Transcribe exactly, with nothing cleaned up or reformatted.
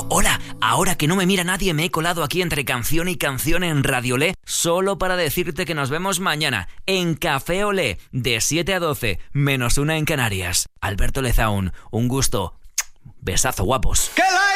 Hola, ahora que no me mira nadie me he colado aquí entre canción y canción en Radio Olé solo para decirte que nos vemos mañana en Café Olé de siete a doce, menos una en Canarias. Alberto Lezaun, un gusto. Besazo, guapos.